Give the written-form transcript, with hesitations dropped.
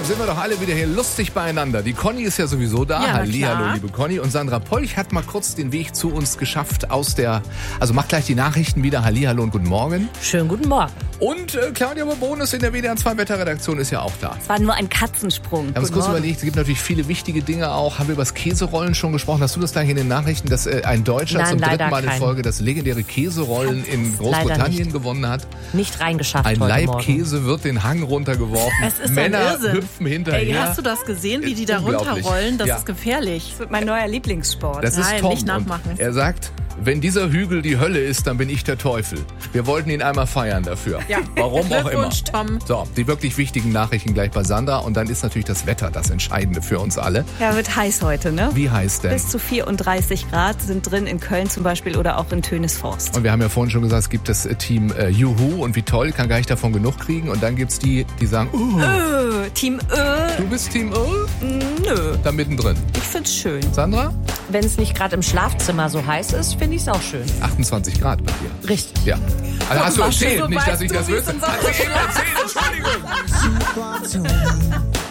sind wir doch alle wieder hier lustig beieinander. Die Conny ist ja sowieso da. Ja, Hallihallo, liebe Conny. Und Sandra Polch hat mal kurz den Weg zu uns geschafft also macht gleich die Nachrichten wieder. Hallihallo und guten Morgen. Schönen guten Morgen. Und Claudia Bonus in der WDR 2 Wetterredaktion ist ja auch da. Es war nur ein Katzensprung. Wir haben uns kurz überlegt, es gibt natürlich viele wichtige Dinge auch. Haben wir über das Käserollen schon gesprochen? Hast du das gleich in den Nachrichten, dass ein Deutscher zum dritten Mal in Folge das legendäre Käserollen in Großbritannien gewonnen hat? Nicht reingeschafft Ein heute Leibkäse wird den Hang runtergeworfen. Es ist Männer ein Irrsinn. hüpfen hinterher. Hast du das gesehen, wie die da Unglaublich. runterrollen? Das Ja. ist gefährlich. Das wird mein neuer Lieblingssport. Das ist Nein, Tom. nicht nachmachen. Und er sagt, wenn dieser Hügel die Hölle ist, dann bin ich der Teufel. Wir wollten ihn einmal feiern dafür. Ja. Warum auch immer. Glückwunsch, Tom. So, die wirklich wichtigen Nachrichten gleich bei Sandra. Und dann ist natürlich das Wetter das Entscheidende für uns alle. Ja, wird heiß heute, ne? Wie heiß denn? Bis zu 34 Grad sind drin in Köln zum Beispiel oder auch in Tönisforst. Und wir haben ja vorhin schon gesagt, es gibt das Team Juhu und wie toll, kann gar nicht davon genug kriegen. Und dann gibt's die sagen, Team du bist Team nö. da mittendrin. Ich find's schön. Sandra? Wenn es nicht gerade im Schlafzimmer so heiß ist, finde ich es auch schön. 28 Grad bei dir. Richtig. Ja. Also hast du was, erzählt, so nicht, dass weißt ich du, das wie es wüsste. in Sachen Hat sie eben erzählt, Entschuldigung.